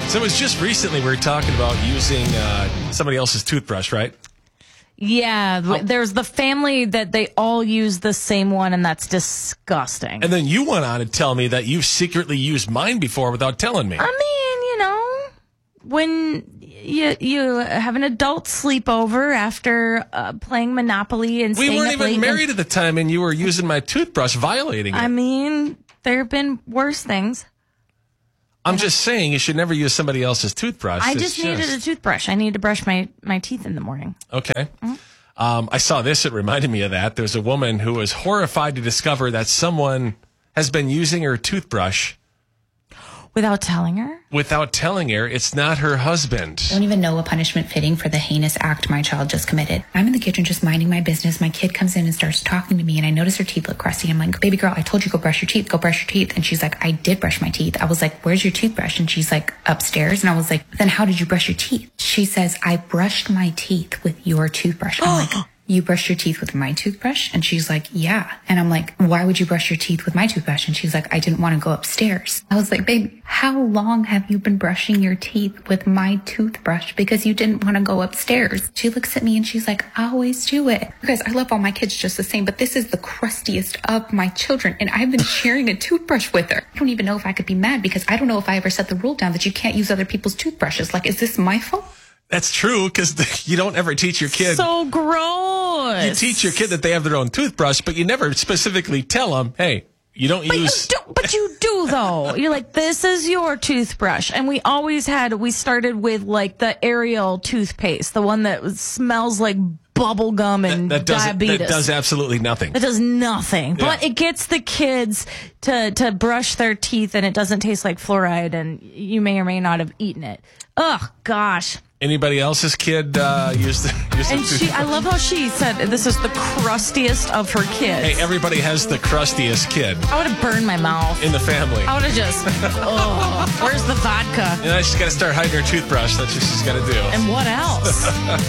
So it was just recently we were talking about using somebody else's toothbrush, right? Yeah, there's the family that they all use the same one, and that's disgusting. And then you went on to tell me that you've secretly used mine before without telling me. I mean, when you have an adult sleepover after playing Monopoly and We staying weren't up even late married at the time, and you were using my toothbrush, violating it. I mean, there have been worse things. I'm just saying you should never use somebody else's toothbrush. I just needed a toothbrush. I need to brush my teeth in the morning. Okay. I saw this. It reminded me of that. There's a woman who was horrified to discover that someone has been using her toothbrush Without telling her? without telling her it's not her husband. I don't even know a punishment fitting for the heinous act my child just committed. I'm in the kitchen just minding my business. My kid comes in and starts talking to me, and I notice her teeth look crusty. I'm like, baby girl, I told you go brush your teeth, go brush your teeth. And she's like, I did brush my teeth. I was like, where's your toothbrush? And she's like, upstairs. And I was like, then how did you brush your teeth? She says, I brushed my teeth with your toothbrush. I'm like, you brushed your teeth with my toothbrush? And she's like, yeah. And I'm like, why would you brush your teeth with my toothbrush? And she's like, I didn't want to go upstairs. I was like, babe, how long have you been brushing your teeth with my toothbrush? Because you didn't want to go upstairs. She looks at me and she's like, I always do it. Guys, I love all my kids just the same, but this is the crustiest of my children. And I've been sharing a toothbrush with her. I don't even know if I could be mad because I don't know if I ever set the rule down that you can't use other people's toothbrushes. Like, is this my fault? That's true, because you don't ever teach your kid. So gross. You teach your kid that they have their own toothbrush, but you never specifically tell them, hey, you don't use... But you do, though. You're like, this is your toothbrush. And we started with like the Ariel toothpaste, the one that smells like bubble gum and diabetes. That does absolutely nothing. It does nothing. Yeah. But it gets the kids to brush their teeth, and it doesn't taste like fluoride, and you may or may not have eaten it. Ugh, gosh. Anybody else's kid use the toothbrush? I love how she said this is the crustiest of her kids. Hey, everybody has the crustiest kid I would have burned my mouth. in the family. I would have just, where's the vodka? She's got to start hiding her toothbrush. That's what she's got to do. And what else?